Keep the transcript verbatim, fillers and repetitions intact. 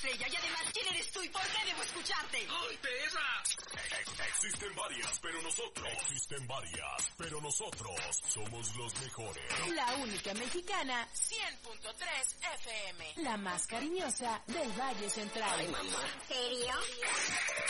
estrella. Y además, ¿quién eres tú y por qué debo escucharte? ¡Ay, perra! Existen varias, pero nosotros... Existen varias, pero nosotros somos los mejores. La única mexicana, cien punto tres F M. La más cariñosa del Valle Central. Ay, mamá. ¿Serio?